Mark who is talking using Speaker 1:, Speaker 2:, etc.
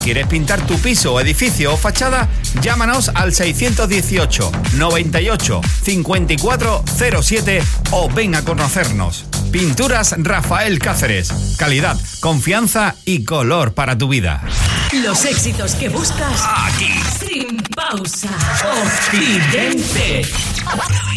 Speaker 1: ¿Quieres pintar tu piso, edificio o fachada? Llámanos al 618 98 54 07 o ven a conocernos. Pinturas Rafael Cáceres. Calidad, confianza y color para tu vida.
Speaker 2: Los éxitos que buscas
Speaker 1: aquí.
Speaker 2: Sin pausa. Occidente.